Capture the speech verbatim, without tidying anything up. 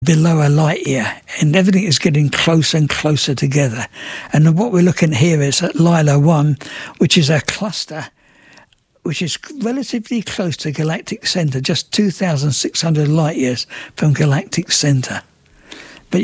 below a light year, and everything is getting closer and closer together. And what we're looking at here is at Lila one, which is a cluster which is relatively close to galactic centre, just two thousand six hundred light years from galactic centre.